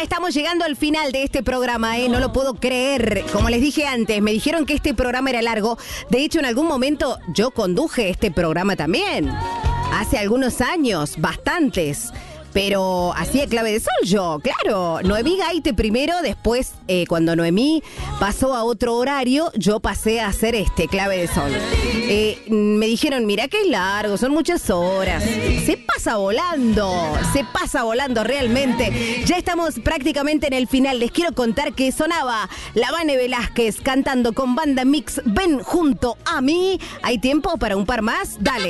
estamos llegando al final de este programa, no lo puedo creer. Como les dije antes, me dijeron que este programa era largo. De hecho, en algún momento yo conduje este programa también. Hace algunos años, bastantes. Pero hacía Clave de Sol yo, claro. Noemí Gaite primero, después cuando Noemí pasó a otro horario, yo pasé a hacer Clave de Sol. Me dijeron, mira que es largo, son muchas horas. Se pasa volando realmente. Ya estamos prácticamente en el final. Les quiero contar que sonaba la Vane Velázquez cantando con Banda Mix. Ven junto a mí. ¿Hay tiempo para un par más? Dale.